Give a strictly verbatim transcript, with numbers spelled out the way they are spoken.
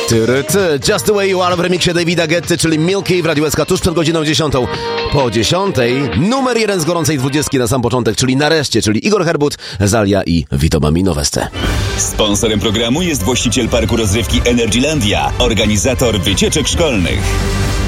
Ty, ty, Just the Way You Are w remiksie Davida Guetty, czyli Milky w Radiu S K tuż przed godziną dziesiątą. Po dziesiątej numer jeden z gorącej dwudziestki na sam początek, czyli nareszcie, czyli Igor Herbut, Zalia i Vito Bambino Veste. Sponsorem programu jest właściciel parku rozrywki Energylandia, organizator wycieczek szkolnych.